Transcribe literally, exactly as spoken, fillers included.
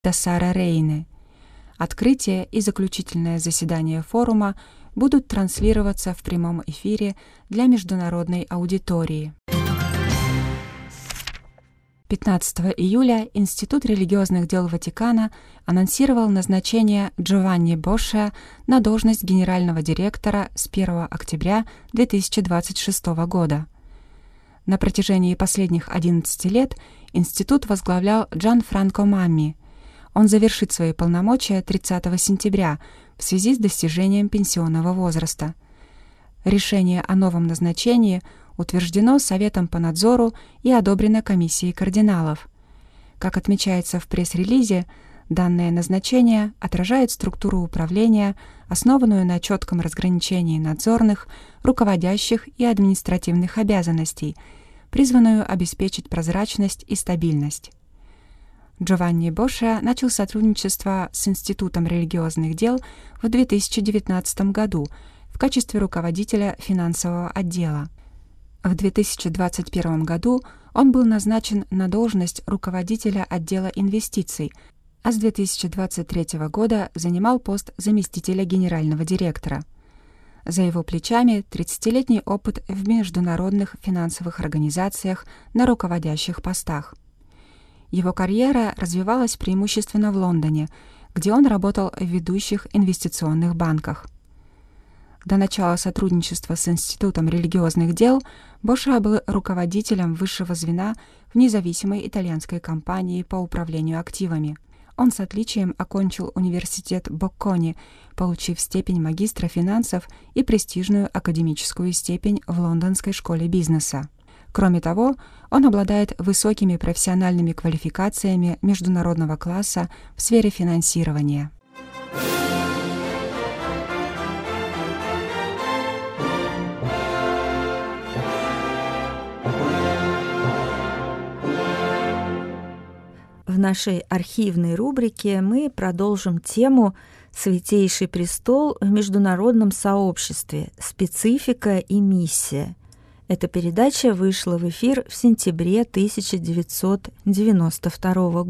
Сара Рейне. Открытие и заключительное заседание форума будут транслироваться в прямом эфире для международной аудитории. пятнадцатого июля Институт религиозных дел Ватикана анонсировал назначение Джованни Бошиа на должность генерального директора с первого октября две тысячи двадцать шестого года. На протяжении последних одиннадцати лет институт возглавлял Джанфранко Мамми. Он завершит свои полномочия тридцатого сентября в связи с достижением пенсионного возраста. Решение о новом назначении утверждено Советом по надзору и одобрено Комиссией кардиналов. Как отмечается в пресс-релизе, данное назначение отражает структуру управления, основанную на четком разграничении надзорных, руководящих и административных обязанностей, призванную обеспечить прозрачность и стабильность. Джованни Бошиа начал сотрудничество с Институтом религиозных дел в две тысячи девятнадцатом году в качестве руководителя финансового отдела. В две тысячи двадцать первом году он был назначен на должность руководителя отдела инвестиций, а с две тысячи двадцать третьего года занимал пост заместителя генерального директора. За его плечами тридцатилетний опыт в международных финансовых организациях на руководящих постах. Его карьера развивалась преимущественно в Лондоне, где он работал в ведущих инвестиционных банках. До начала сотрудничества с Институтом религиозных дел Бошиа был руководителем высшего звена в независимой итальянской компании по управлению активами. Он с отличием окончил университет Боккони, получив степень магистра финансов и престижную академическую степень в Лондонской школе бизнеса. Кроме того, он обладает высокими профессиональными квалификациями международного класса в сфере финансирования. В нашей архивной рубрике мы продолжим тему «Святейший престол в международном сообществе. Специфика и миссия». Эта передача вышла в эфир в сентябре тысяча девятьсот девяносто второго года.